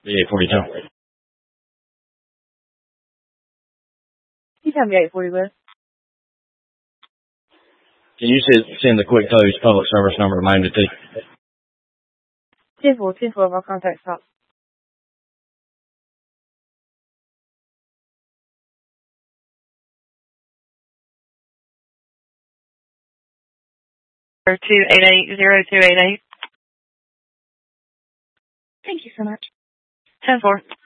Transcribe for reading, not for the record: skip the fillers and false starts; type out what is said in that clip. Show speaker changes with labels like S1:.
S1: B842.
S2: You tell me 840 West.
S1: Can you send the Quick Tows public service number to Miami T?
S2: 10-4, our contact stop. Or 288-0288. Thank you so much. 10-4.